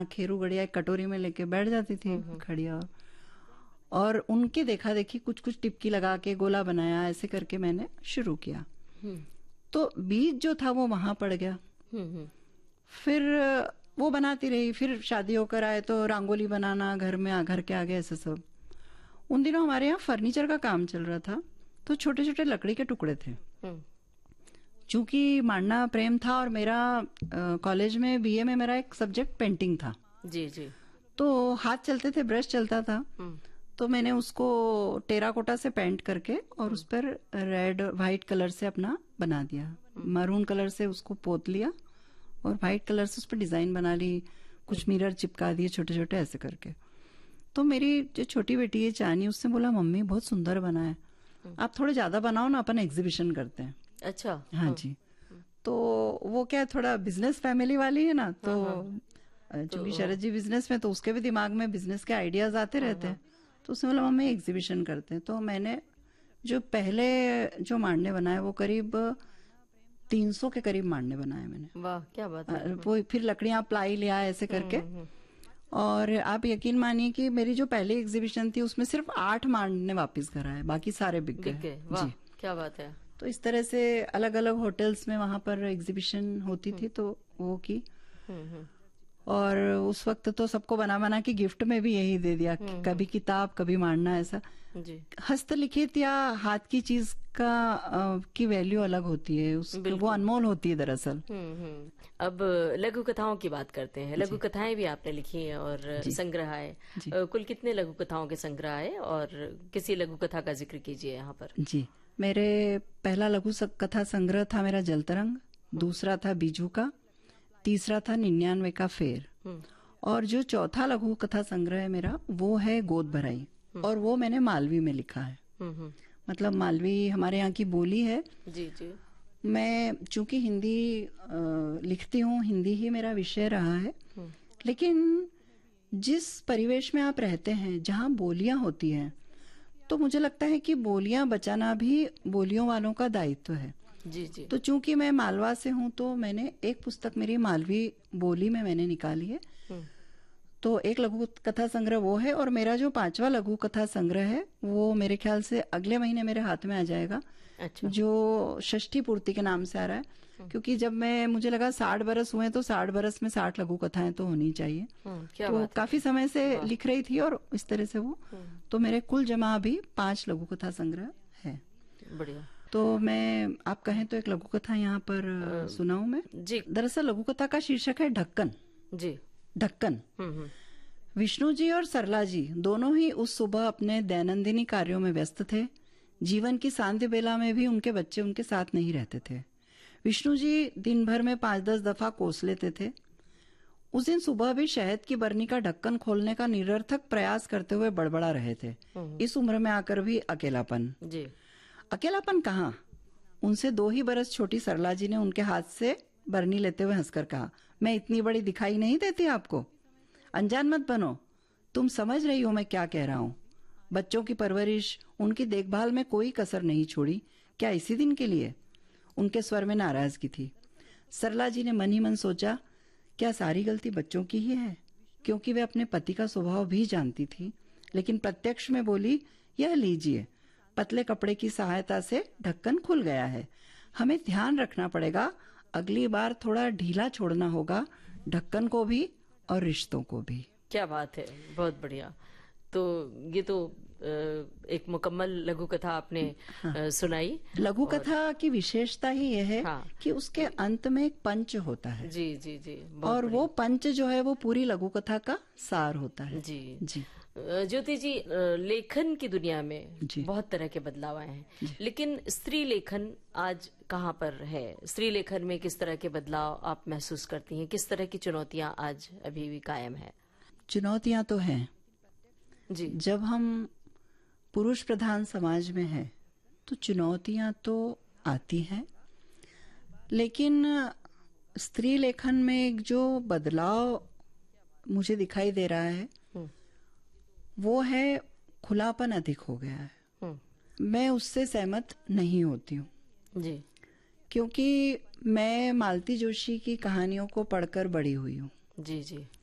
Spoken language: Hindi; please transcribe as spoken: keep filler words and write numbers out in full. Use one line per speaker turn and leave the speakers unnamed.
खेरू गड़िया एक कटोरी में लेके बैठ जाती थी खड़िया, और और उनके देखा देखी कुछ कुछ टिपकी लगा के गोला बनाया, ऐसे करके मैंने शुरू किया। तो बीज जो था वो वहां पड़ गया। फिर वो बनाती रही, फिर शादी होकर आए तो रंगोली बनाना घर में, घर के आगे, ऐसे सब। उन दिनों हमारे यहाँ फर्नीचर का काम चल रहा था, तो छोटे छोटे लकड़ी के टुकड़े थे। चूंकि मांडना प्रेम था और मेरा कॉलेज में बीए में मेरा एक सब्जेक्ट पेंटिंग था।
जी जी।
तो हाथ चलते थे, ब्रश चलता था, तो मैंने उसको टेराकोटा से पेंट करके और उस पर रेड व्हाइट कलर से अपना बना दिया। मरून कलर से उसको पोत लिया और व्हाइट कलर से उस पर डिजाइन बना ली, कुछ मिरर चिपका दिए छोटे छोटे, ऐसे करके। तो मेरी जो छोटी बेटी है चानी, उससे बोला मम्मी बहुत सुंदर बना है, आप थोड़े ज्यादा बनाओ ना, अपन एग्जीबिशन करते हैं।
अच्छा।
हाँ, हाँ जी। तो वो क्या थोड़ा बिजनेस फैमिली वाली है ना, तो चूंकि शरद जी बिजनेस में, तो उसके भी दिमाग में बिजनेस के आइडियाज आते रहते हैं। तो उसने बोला मम्मी एग्जीबिशन करते हैं। तो मैंने जो पहले जो मांडने बनाए वो करीब तीन सौ के करीब मांडने बनाए मैंने।
वाह क्या बात है।
वो फिर लकड़ियां प्लाई लिया ऐसे करके, और आप यकीन मानिए कि मेरी जो पहली एग्जीबिशन थी उसमें सिर्फ आठ मांडने वापस घर आए, बाकी सारे बिक गए।
जी क्या बात है।
तो इस तरह से अलग अलग होटल्स में वहां पर एग्जीबिशन होती थी, तो वो की। और उस वक्त तो सबको बना बना के गिफ्ट में भी यही दे दिया, कभी किताब कभी मांडना, ऐसा। जी। हस्तलिखित या हाथ की चीज का आ, की वैल्यू अलग होती है, उसकी वो अनमोल होती है दरअसल।
अब लघु कथाओं की बात करते हैं। लघु कथाएं भी आपने लिखी हैं और संग्रह है, कुल कितने लघु कथाओं के संग्रह है, और किसी लघु कथा का जिक्र कीजिए यहाँ पर।
जी, मेरे पहला लघु कथा संग्रह था मेरा जलतरंग, दूसरा था बीजू का, तीसरा था निन्यानवे का फेर, और जो चौथा लघु कथा संग्रह है मेरा वो है गोद भराई, और वो मैंने मालवी में लिखा है। मतलब मालवी हमारे यहाँ की बोली है।
जी जी।
मैं चूंकि हिंदी लिखती हूँ, हिंदी ही मेरा विषय रहा है, लेकिन जिस परिवेश में आप रहते हैं जहाँ बोलियां होती हैं, तो मुझे लगता है कि बोलियां बचाना भी बोलियों वालों का दायित्व है।
जी जी।
तो चूंकि मैं मालवा से हूँ, तो मैंने एक पुस्तक मेरी मालवी बोली में मैंने निकाली है। तो एक लघु कथा संग्रह वो है, और मेरा जो पांचवा लघु कथा संग्रह है वो मेरे ख्याल से अगले महीने मेरे हाथ में आ जाएगा। अच्छा। जो षष्ठी पूर्ति के नाम से आ रहा है, क्योंकि जब मैं मुझे लगा साठ बरस हुए तो साठ बरस में साठ लघु कथाएं तो होनी चाहिए। तो काफी समय से लिख रही थी और इस तरह से वो, तो मेरे कुल जमा अभी पांच लघु कथा संग्रह है।
बढ़िया।
तो मैं आप कहें तो एक लघु कथा यहाँ पर सुनाऊं मैं।
जी।
दरअसल लघु कथा का शीर्षक है ढक्कन।
जी।
ढक्कन। विष्णु जी और सरला जी दोनों ही उस सुबह अपने दैनंदिनी कार्यों में व्यस्त थे। जीवन की सांध्य बेला में भी उनके बच्चे उनके साथ नहीं रहते थे। विष्णु जी दिन भर में पांच दस दफा कोस लेते थे। उस दिन सुबह भी शहद की बरनी का ढक्कन खोलने का निरर्थक प्रयास करते हुए बड़बड़ा रहे थे। इस उम्र में आकर भी अकेलापन। जी। अकेलापन कहाँ? उनसे दो ही बरस छोटी सरला जी ने उनके हाथ से बरनी लेते हुए हंसकर कहा, मैं इतनी बड़ी दिखाई नहीं देती आपको? अनजान मत बनो, तुम समझ रही हो मैं क्या कह रहा हूँ। बच्चों की परवरिश, उनकी देखभाल में कोई कसर नहीं छोड़ी। क्या इसी दिन के लिए? उनके स्वर में नाराजगी थी। सरला जी ने मन ही मन सोचा, क्या सारी गलती बच्चों की ही है? क्योंकि वे अपने पति का स्वभाव भी जानती थी, लेकिन प्रत्यक्ष में बोली, यह लीजिए, पतले कपड़े की सहायता से ढक्कन खुल गया है। हमें ध्यान रखना पड़ेगा, अगली बार थोड़ा ढीला छोड़ना होगा, ढक्कन को भी और रिश्तों को भी।
क्या बात है, बहुत बढ़िया। तो ये तो एक मुकम्मल लघु कथा आपने हाँ। सुनाई।
लघु कथा की विशेषता ही यह है हाँ। कि उसके अंत में एक पंच होता है।
जी जी जी।
और वो पंच जो है वो पूरी लघु कथा का सार होता है।
जी
जी।
ज्योति जी, लेखन की दुनिया में बहुत तरह के बदलाव आए हैं, लेकिन स्त्री लेखन आज कहाँ पर है? स्त्री लेखन में किस तरह के बदलाव आप महसूस करती हैं? किस तरह की चुनौतियां आज अभी भी कायम है?
चुनौतियां तो हैं जी। जब हम पुरुष प्रधान समाज में हैं तो चुनौतियां तो आती हैं, लेकिन स्त्री लेखन में एक जो बदलाव मुझे दिखाई दे रहा है वो है खुलापन अधिक हो गया है। मैं उससे सहमत नहीं होती हूँ जी, क्योंकि मैं मालती जोशी की कहानियों को पढ़कर बड़ी हुई हूँ।
जी जी।